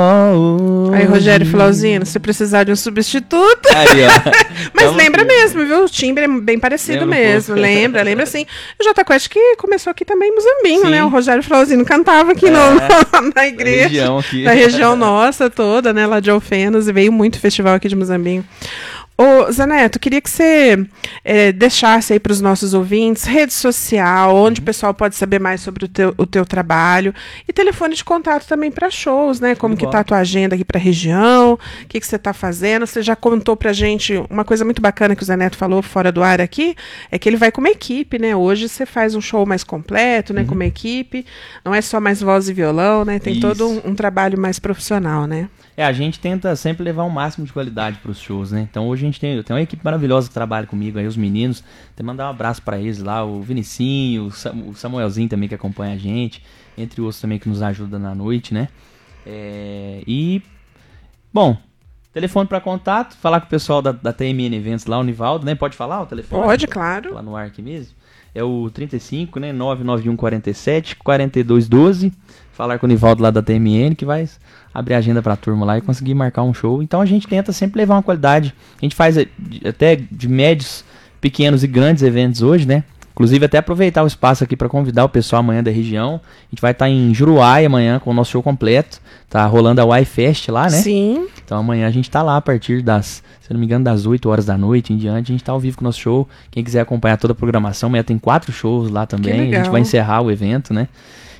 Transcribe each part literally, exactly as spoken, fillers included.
Aí, Rogério Flauzino, se precisar de um substituto. Aí, ó. Mas Tamo lembra aqui. mesmo, viu? O timbre é bem parecido lembra mesmo. Um lembra, lembra sim. O Jota Quest que começou aqui também em Muzambinho, sim. né? O Rogério Flauzino cantava aqui é, no, na igreja. Da região aqui. Da região nossa toda, né? Lá de Alfenas. E veio muito festival aqui de Muzambinho. Ô, Zé Neto, queria que você é, deixasse aí para os nossos ouvintes rede social, onde uhum. o pessoal pode saber mais sobre o teu, o teu trabalho, e telefone de contato também para shows, né? Como que está a tua agenda aqui para a região, o que, que você está fazendo. Você já contou para a gente uma coisa muito bacana que o Zé Neto falou fora do ar aqui, é que ele vai com uma equipe, né? Hoje você faz um show mais completo, né? Uhum. Com uma equipe, não é só mais voz e violão, né? Tem Isso. todo um, um trabalho mais profissional, né? É, a gente tenta sempre levar o máximo de qualidade para os shows, né? Então hoje a gente tem, tem uma equipe maravilhosa que trabalha comigo aí, os meninos. Tem que mandar um abraço para eles lá, o Vinicinho, o Samuelzinho também que acompanha a gente, entre outros também que nos ajuda na noite, né? É, e, bom, telefone para contato, falar com o pessoal da, da T M N Eventos lá, o Nivaldo, né? Pode falar o telefone? Pode, claro. Lá no ar aqui mesmo. É o trinta e cinco, né? nove nove um quatro sete, quatro dois um dois. Falar com o Nivaldo lá da T M N, que vai abrir a agenda pra turma lá e conseguir marcar um show. Então a gente tenta sempre levar uma qualidade. A gente faz até de médios, pequenos e grandes eventos hoje, né? Inclusive até aproveitar o espaço aqui para convidar o pessoal amanhã da região. A gente vai estar tá em Juruá amanhã com o nosso show completo. Tá rolando a Y-Fest lá, né? Sim. Então amanhã a gente tá lá a partir das, se não me engano, das oito horas da noite em diante. A gente tá ao vivo com o nosso show. Quem quiser acompanhar toda a programação, amanhã tem quatro shows lá também. A gente vai encerrar o evento, né?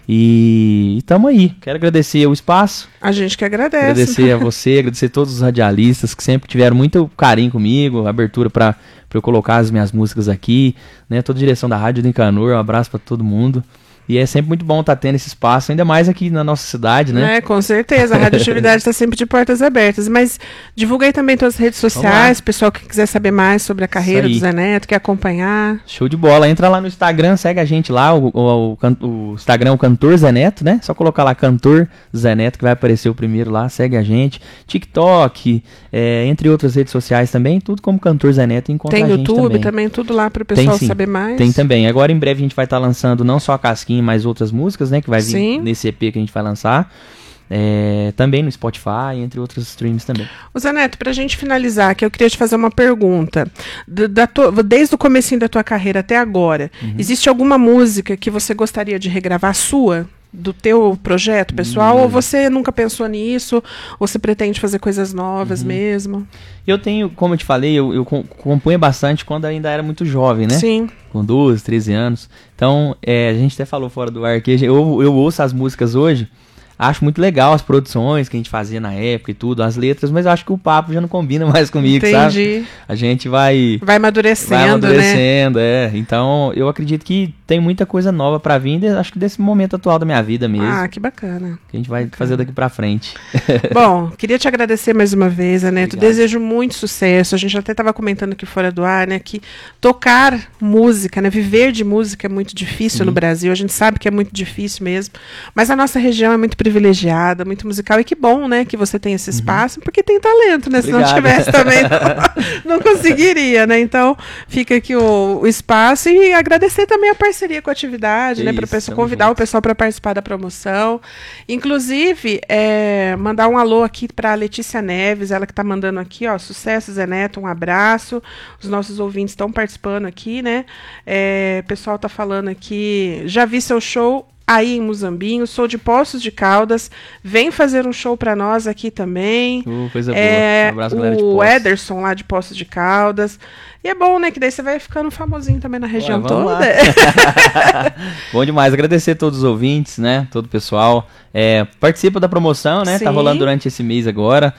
E estamos aí. Quero agradecer o espaço. A gente que agradece. Agradecer a você, agradecer a todos os radialistas que sempre tiveram muito carinho comigo, abertura para eu colocar as minhas músicas aqui, né? Toda a direção da Rádio do Nicanor, um abraço para todo mundo. E é sempre muito bom estar tendo esse espaço, ainda mais aqui na nossa cidade, né? É, com certeza. A radioatividade está sempre de portas abertas. Mas divulga aí também todas as redes sociais, pessoal que quiser saber mais sobre a carreira do Zé Neto, quer acompanhar. Show de bola. Entra lá no Instagram, segue a gente lá. O, o, o, o Instagram é o Cantor Zé Neto, né? Só colocar lá Cantor Zé Neto, que vai aparecer o primeiro lá. Segue a gente. TikTok, é, entre outras redes sociais também. Tudo como Cantor Zé Neto. Encontra Tem a gente YouTube também. também, tudo lá para o pessoal Tem, saber mais. Tem também. Agora em breve a gente vai estar tá lançando não só a Casquinha, mais outras músicas, né, que vai vir Sim. nesse E P que a gente vai lançar, é, também no Spotify, entre outros streams também. O Zé Neto, pra gente finalizar, que eu queria te fazer uma pergunta, da, da tua, desde o comecinho da tua carreira até agora, uhum. existe alguma música que você gostaria de regravar sua? Do teu projeto pessoal, uhum. ou você nunca pensou nisso, ou você pretende fazer coisas novas uhum. mesmo? Eu tenho, como eu te falei, eu, eu compunha bastante quando ainda era muito jovem, né? Sim. Com doze, treze anos. Então, é, a gente até falou fora do ar que eu, eu ouço as músicas hoje, acho muito legal as produções que a gente fazia na época e tudo, as letras, mas eu acho que o papo já não combina mais comigo, Entendi. sabe? A gente vai... Vai amadurecendo, vai amadurecendo, né? É. Então, eu acredito que tem muita coisa nova pra vir, acho que desse momento atual da minha vida mesmo. Ah, que bacana. Que a gente vai bacana. fazer daqui pra frente. Bom, queria te agradecer mais uma vez, Neto. Obrigado. Desejo muito sucesso. A gente até estava comentando aqui fora do ar, né, que tocar música, né, viver de música é muito difícil Sim. no Brasil. A gente sabe que é muito difícil mesmo, mas a nossa região é muito privilegiada, muito musical, e que bom, né, que você tem esse espaço, uhum. porque tem talento, né? Obrigado. Se não tivesse também, não, não conseguiria, né? Então, fica aqui o, o espaço e agradecer também a parceria com a atividade, né, para pessoa convidar junto. o pessoal para participar da promoção. Inclusive, é, mandar um alô aqui para a Letícia Neves, ela que está mandando aqui, ó, sucesso, Zé Neto, um abraço. Os nossos ouvintes estão participando aqui, né? É, o pessoal está falando aqui, já vi seu show aí em Muzambinho, sou de Poços de Caldas, vem fazer um show para nós aqui também. Uh, coisa é, boa. Um abraço, galera de o Poços. Ederson lá de Poços de Caldas. E é bom, né, que daí você vai ficando famosinho também na região Ué, toda. Bom demais, agradecer a todos os ouvintes, né, todo o pessoal. É, participa da promoção, né, Sim. Tá rolando durante esse mês agora.